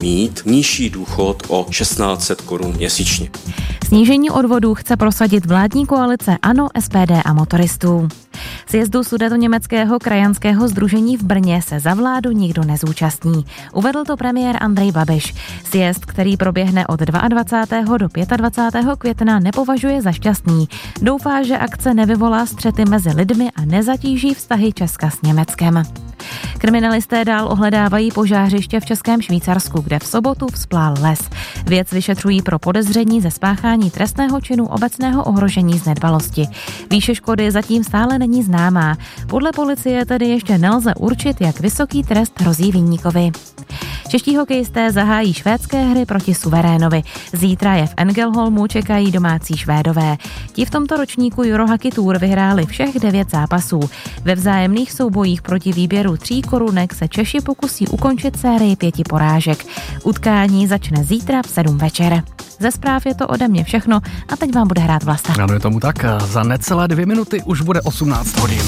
mít nižší důchod o 1600 korun měsíčně. Snížení odvodů chce prosadit vládní koalice ANO, SPD a motoristů. Sjezdu Sudetoněmeckého krajanského sdružení v Brně se za vládu nikdo nezúčastní. Uvedl to premiér Andrej Babiš. Sjezd, který proběhne od 22. do 25. května, nepovažuje za šťastný. Doufá, že akce nevyvolá střety mezi lidmi a nezatíží vztahy Česka s Německem. Kriminalisté dál ohledávají požářiště v Českém Švýcarsku, kde v sobotu vzplál les. Věc vyšetřují pro podezření ze spáchání trestného činu obecného ohrožení z nedbalosti. Výše škody zatím stále není známá. Podle policie tedy ještě nelze určit, jak vysoký trest hrozí viníkovi. Čeští hokejisté zahájí švédské hry proti suverénovi. Zítra je v Ängelholmu čekají domácí Švédové. Ti v tomto ročníku Eurohockey Tour vyhráli všech 9 zápasů. Ve vzájemných soubojích proti výběru 3 korunek se Češi pokusí ukončit sérii 5 porážek. Utkání začne zítra v 7 večer. Ze zpráv je to ode mě všechno a teď vám bude hrát Vlasta. Ano, je tomu tak. Za necelé 2 minuty už bude 18 hodin.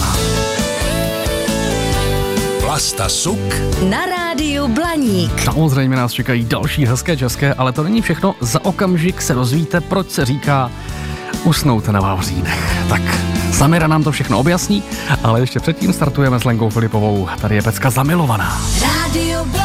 Vlasta Suk na rádiu Blaník. Samozřejmě nás čekají další hezké české, ale to není všechno. Za okamžik se dozvíte, proč se říká usnout na vavřínech. Tak Samira nám to všechno objasní, ale ještě předtím startujeme s Lenkou Filipovou. Tady je pecka Zamilovaná. Rádio